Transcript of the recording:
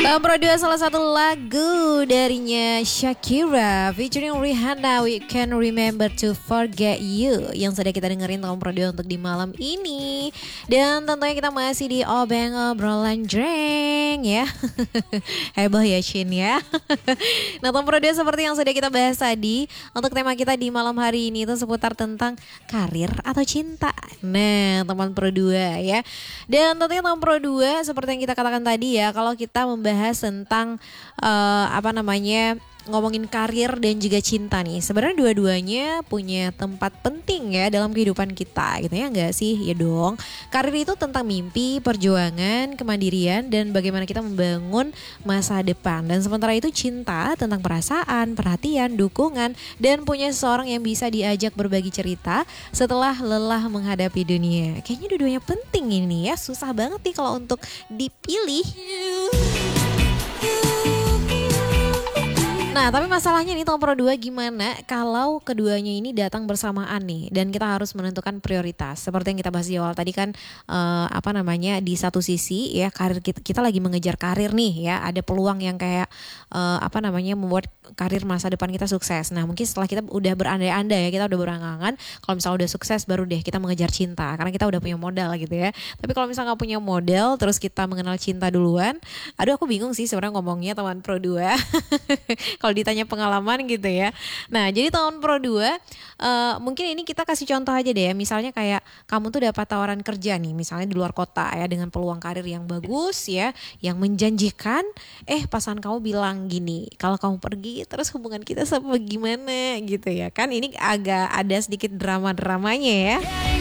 Tahun Pro 2 salah satu lagu darinya Shakira featuring Rihanna, We Can Remember to Forget You, yang sudah kita dengerin Tahun Pro 2 untuk di malam ini. Dan tentunya kita masih di Obeng Obrolan Jreng ya. Heboh ya Shin ya. Nah, Tahun Pro 2 seperti yang sudah kita bahas tadi, untuk tema kita di malam hari ini itu seputar tentang karir atau cinta. Nah, teman Pro 2 ya. Dan tentunya Tahun Pro 2 seperti yang kita katakan tadi ya, kalau kita membahas tentang ngomongin karir dan juga cinta nih. Sebenarnya dua-duanya punya tempat penting ya dalam kehidupan kita gitu ya, enggak sih? Ya dong. Karir itu tentang mimpi, perjuangan, kemandirian dan bagaimana kita membangun masa depan. Dan sementara itu cinta tentang perasaan, perhatian, dukungan dan punya seseorang yang bisa diajak berbagi cerita setelah lelah menghadapi dunia. Kayaknya dua-duanya penting ini ya. Susah banget nih kalau untuk dipilih. Nah, tapi masalahnya nih Tahun Pro 2 gimana kalau keduanya ini datang bersamaan nih dan kita harus menentukan prioritas. Seperti yang kita bahas di awal tadi kan di satu sisi ya karir kita lagi mengejar karir nih ya, ada peluang yang kayak membuat karir masa depan kita sukses. Nah, mungkin setelah kita udah berandai-andai ya, kita udah berangan-angan kalau misalnya udah sukses baru deh kita mengejar cinta karena kita udah punya modal gitu ya. Tapi kalau misalnya nggak punya modal terus kita mengenal cinta duluan, aduh aku bingung sih sebenarnya ngomongnya Teman Pro 2. Kalau ditanya pengalaman gitu ya. Nah, jadi Tahun Pro 2 mungkin ini kita kasih contoh aja deh ya. Misalnya kayak kamu tuh dapat tawaran kerja nih, misalnya di luar kota ya dengan peluang karir yang bagus ya, yang menjanjikan. Pasangan kamu bilang gini, kalau kamu pergi terus hubungan kita sama gimana gitu ya kan. Ini agak ada sedikit drama-dramanya ya.